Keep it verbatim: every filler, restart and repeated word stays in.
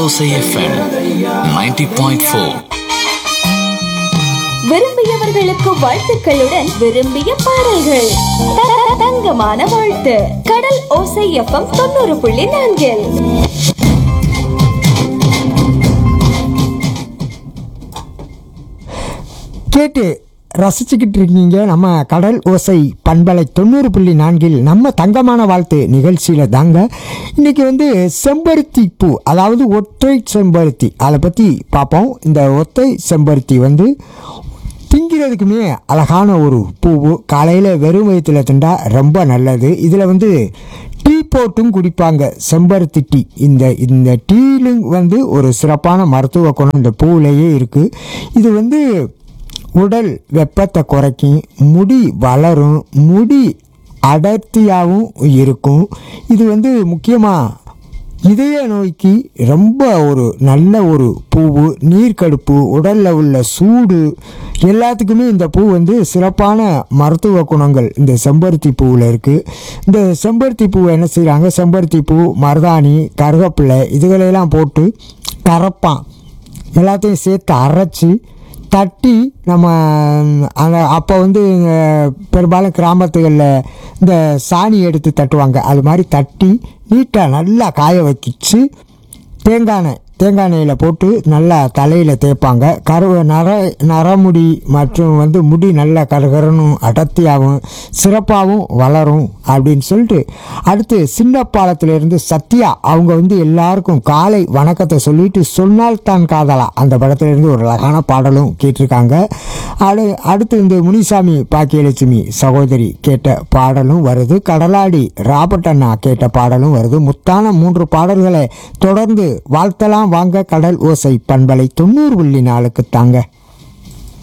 ஓசை FM ninety point four. விரும்பியவர்களுக்கு வாழ்த்துக்களுடன் விரும்பிய பாடல்கள். தங்கமான வாழ்த்து. கடல் ஓசை எஃப்எம் தொண்ணூறு புள்ளி நான்கில். கேட்டு ரசிச்சுக்கிட்டு இருக்கீங்க நம்ம கடல் ஓசை பண்பலை தொண்ணூறு புள்ளி நான்கில் நம்ம தங்கமான வாழ்த்து நிகழ்ச்சியில் தாங்க. இன்றைக்கி வந்து செம்பருத்தி பூ, அதாவது ஒற்றை செம்பருத்தி, அதை பற்றி பார்ப்போம். இந்த ஒற்றை செம்பருத்தி வந்து திங்கிறதுக்குமே அழகான ஒரு பூவு. காலையில் வெறும் வயிற்றில் திண்டா ரொம்ப நல்லது. இதில் வந்து டீ போட்டும் குடிப்பாங்க, செம்பருத்தி டீ. இந்த இந்த டீலும் வந்து ஒரு சிறப்பான மருத்துவ குணம் இந்த பூவிலேயே இருக்குது. இது வந்து உடல் வெப்பத்தை குறைக்கும், முடி வளரும், முடி அடர்த்தியாகவும் இருக்கும். இது வந்து முக்கியமாக இதய நோய்க்கு ரொம்ப ஒரு நல்ல ஒரு பூவு. நீர்க்கடுப்பு, உடலில் உள்ள சூடு எல்லாத்துக்குமே இந்த பூ வந்து சிறப்பான மருத்துவ குணங்கள் இந்த செம்பருத்தி பூவில் இருக்குது. இந்த செம்பருத்தி பூவை என்ன செய்கிறாங்க, செம்பருத்தி பூ, மருதாணி, கருவேப்பிலை இதுகளெல்லாம் போட்டு கரைப்பான் எல்லாத்தையும் சேர்த்து அரைச்சி தட்டி நம்ம அந்த அப்போ வந்து பெரும்பாலும் கிராமத்துகளில் இந்த சாணி எடுத்து தட்டுவாங்க. அது மாதிரி தட்டி நீட்டாக நல்லா காய வச்சு தேங்காய் எண்ணெய் தேங்காய் எண்ணெயில் போட்டு நல்லா தலையில் தேய்ப்பாங்க. கரு நர நரமுடி மற்றும் வந்து முடி நல்லா கருகரணும், அடர்த்தியாகவும் சிறப்பாகவும் வளரும் அப்படின்னு சொல்லிட்டு, அடுத்து சின்ன பாலத்திலேருந்து சத்யா அவங்க வந்து எல்லாருக்கும் காலை வணக்கத்தை சொல்லிட்டு சொன்னால் தான் காதலா அந்த படத்துலேருந்து ஒரு அழகான பாடலும் கேட்டிருக்காங்க. அடு அடுத்து இந்த முனிசாமி பாக்கியலட்சுமி சகோதரி கேட்ட பாடலும் வருது. கடலாடி ராபர்ட் அண்ணா கேட்ட பாடலும் வருது. முத்தான மூன்று பாடல்களை தொடர்ந்து வாழ்த்தலாம் வாங்க கடல் ஓசை பண்பலை தொண்ணூறு புள்ளி நாலுக்கு தாங்க.